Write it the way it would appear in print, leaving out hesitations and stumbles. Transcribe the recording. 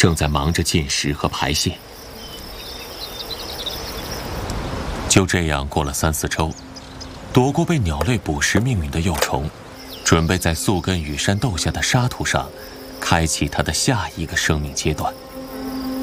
正在忙着进食和排泄。就这样过了3、4周，躲过被鸟类捕食命运的幼虫，准备在宿根羽山豆下的沙土上，开启它的下一个生命阶段。